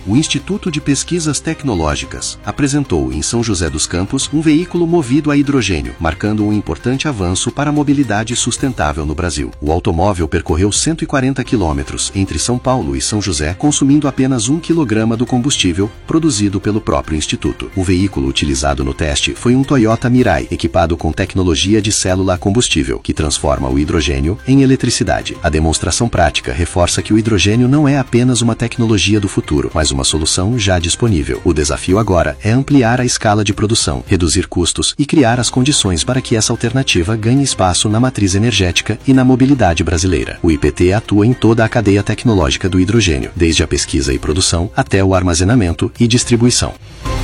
o Instituto de Pesquisas Tecnológicas apresentou em São José dos Campos um veículo movido a hidrogênio, marcando um importante avanço para a mobilidade sustentável no Brasil. O automóvel percorreu 140 quilômetros entre São Paulo e São José, consumindo apenas 1 quilograma do combustível produzido pelo próprio Instituto. O veículo utilizado no teste foi um Toyota Mirai, equipado com tecnologia de célula a combustível, que transforma o hidrogênio em eletricidade. A demonstração prática reforça que o hidrogênio não é apenas uma tecnologia do futuro, mas uma solução já disponível. O desafio agora é ampliar a escala de produção, reduzir custos e criar as condições para que essa alternativa ganhe espaço na matriz energética e na mobilidade brasileira. O IPT atua em toda a cadeia tecnológica do hidrogênio, desde a pesquisa e produção até o armazenamento e distribuição.